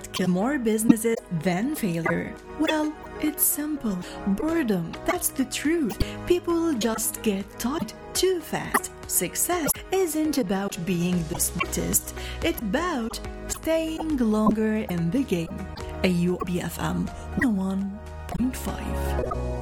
what kills more businesses than failure? Well, it's simple. Boredom. That's the truth. People just get taught too fast. Success isn't about being the smartest. It's about staying longer in the game. AUBFM 101.5.